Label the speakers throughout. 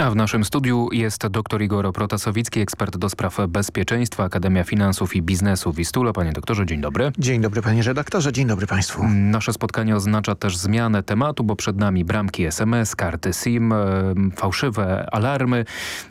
Speaker 1: A w naszym studiu jest dr Igor Protasowicki, ekspert do spraw bezpieczeństwa, Akademia Finansów i Biznesu Wistula. Panie doktorze, dzień dobry.
Speaker 2: Dzień dobry panie redaktorze, dzień dobry państwu.
Speaker 1: Nasze spotkanie oznacza też zmianę tematu, bo przed nami bramki SMS, karty SIM, fałszywe alarmy,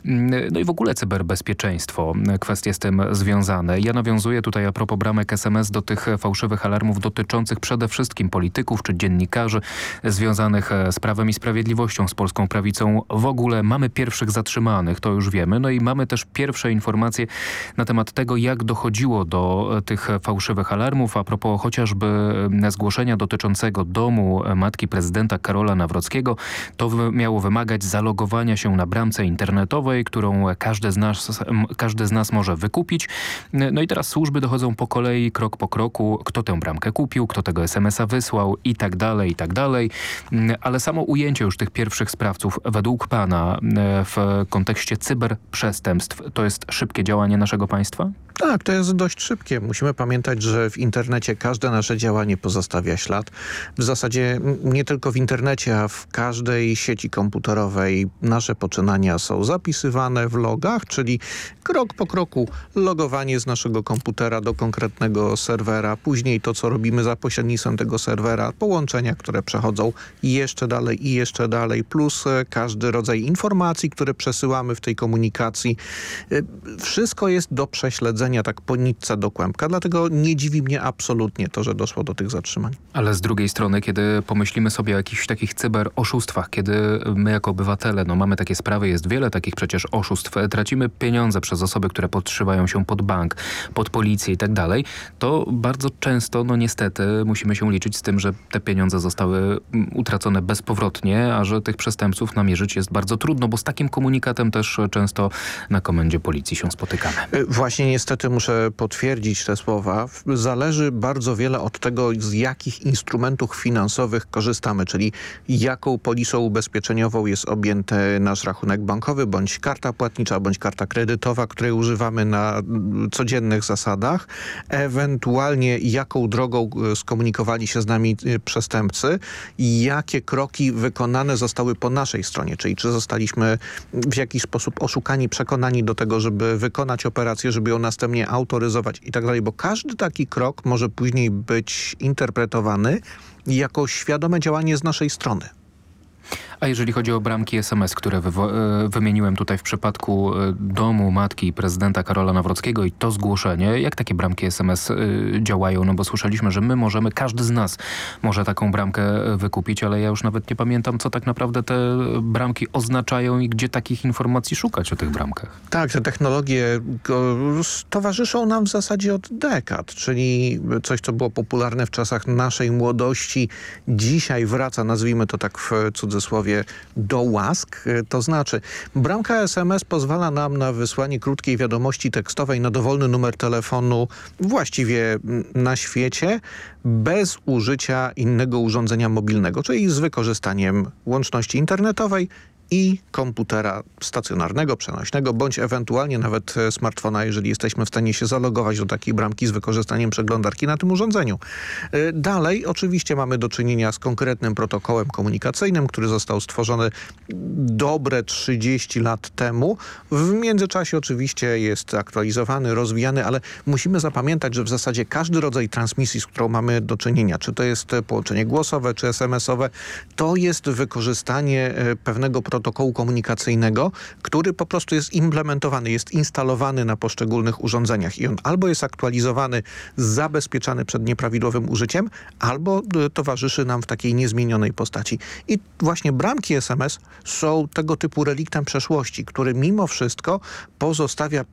Speaker 1: no i w ogóle cyberbezpieczeństwo, kwestie z tym związane. Ja nawiązuję tutaj a propos bramek SMS do tych fałszywych alarmów dotyczących przede wszystkim polityków czy dziennikarzy związanych z Prawem i Sprawiedliwością, z polską prawicą. W ogóle mamy pierwszych zatrzymanych, to już wiemy. No i mamy też pierwsze informacje na temat tego, jak dochodziło do tych fałszywych alarmów. A propos chociażby zgłoszenia dotyczącego domu matki prezydenta Karola Nawrockiego, to miało wymagać zalogowania się na bramce internetowej, którą każdy z nas może wykupić. No i teraz służby dochodzą po kolei, krok po kroku, kto tę bramkę kupił, kto tego SMS-a wysłał i tak dalej, i tak dalej. Ale samo ujęcie już tych pierwszych sprawców według pana w kontekście cyberprzestępstw to jest szybkie działanie naszego państwa?
Speaker 2: Tak, to jest dość szybkie. Musimy pamiętać, że w internecie każde nasze działanie pozostawia ślad. W zasadzie nie tylko w internecie, a w każdej sieci komputerowej nasze poczynania są zapisywane w logach, czyli krok po kroku logowanie z naszego komputera do konkretnego serwera, później to, co robimy za pośrednictwem tego serwera, połączenia, które przechodzą jeszcze dalej, plus każdy rodzaj informacji, które przesyłamy w tej komunikacji. Wszystko jest do prześledzenia tak po nitce do kłębka, dlatego nie dziwi mnie absolutnie to, że doszło do tych zatrzymań.
Speaker 1: Ale z drugiej strony, kiedy pomyślimy sobie o jakichś takich cyberoszustwach, kiedy my jako obywatele, mamy takie sprawy, jest wiele takich przecież oszustw, tracimy pieniądze przez osoby, które podszywają się pod bank, pod policję i tak dalej, to bardzo często, niestety, musimy się liczyć z tym, że te pieniądze zostały utracone bezpowrotnie, a że tych przestępców namierzyć jest bardzo trudno, bo z takim komunikatem też często na komendzie policji się spotykamy.
Speaker 2: Właśnie niestety muszę potwierdzić te słowa. Zależy bardzo wiele od tego, z jakich instrumentów finansowych korzystamy, czyli jaką polisą ubezpieczeniową jest objęty nasz rachunek bankowy, bądź karta płatnicza, bądź karta kredytowa, której używamy na codziennych zasadach. Ewentualnie jaką drogą skomunikowali się z nami przestępcy i jakie kroki wykonane zostały po naszej stronie, czyli czy zostaliśmy w jakiś sposób oszukani, przekonani do tego, żeby wykonać operację, żeby ją następnie autoryzować i tak dalej, bo każdy taki krok może później być interpretowany jako świadome działanie z naszej strony.
Speaker 1: A jeżeli chodzi o bramki SMS, które wymieniłem tutaj w przypadku domu matki prezydenta Karola Nawrockiego i to zgłoszenie, jak takie bramki SMS działają? Bo słyszeliśmy, że każdy z nas może taką bramkę wykupić, ale ja już nawet nie pamiętam, co tak naprawdę te bramki oznaczają i gdzie takich informacji szukać o tych bramkach.
Speaker 2: Tak, te technologie towarzyszą nam w zasadzie od dekad, czyli coś, co było popularne w czasach naszej młodości, dzisiaj wraca, nazwijmy to tak w cudzysłowie, do łask. To znaczy, bramka SMS pozwala nam na wysłanie krótkiej wiadomości tekstowej na dowolny numer telefonu właściwie na świecie bez użycia innego urządzenia mobilnego, czyli z wykorzystaniem łączności internetowej i komputera stacjonarnego, przenośnego, bądź ewentualnie nawet smartfona, jeżeli jesteśmy w stanie się zalogować do takiej bramki z wykorzystaniem przeglądarki na tym urządzeniu. Dalej oczywiście mamy do czynienia z konkretnym protokołem komunikacyjnym, który został stworzony dobre 30 lat temu. W międzyczasie oczywiście jest aktualizowany, rozwijany, ale musimy zapamiętać, że w zasadzie każdy rodzaj transmisji, z którą mamy do czynienia, czy to jest połączenie głosowe, czy SMS-owe, to jest wykorzystanie pewnego protokołu komunikacyjnego, który po prostu jest implementowany, jest instalowany na poszczególnych urządzeniach i on albo jest aktualizowany, zabezpieczany przed nieprawidłowym użyciem, albo towarzyszy nam w takiej niezmienionej postaci. I właśnie bramki SMS są tego typu reliktem przeszłości, który mimo wszystko pozostawia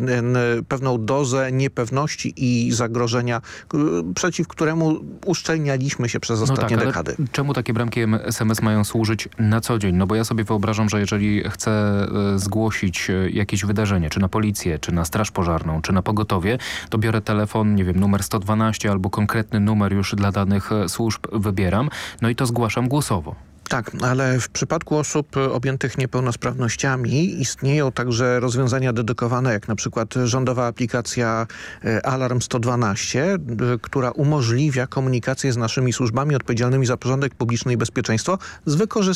Speaker 2: pewną dozę niepewności i zagrożenia, przeciw któremu uszczelnialiśmy się przez ostatnie dekady.
Speaker 1: Czemu takie bramki SMS mają służyć na co dzień? Bo ja sobie wyobrażam, że jeżeli chcę zgłosić jakieś wydarzenie, czy na policję, czy na straż pożarną, czy na pogotowie, to biorę telefon, numer 112 albo konkretny numer już dla danych służb wybieram, i to zgłaszam głosowo.
Speaker 2: Tak, ale w przypadku osób objętych niepełnosprawnościami istnieją także rozwiązania dedykowane, jak na przykład rządowa aplikacja Alarm 112, która umożliwia komunikację z naszymi służbami odpowiedzialnymi za porządek publiczny i bezpieczeństwo z wykorzystaniem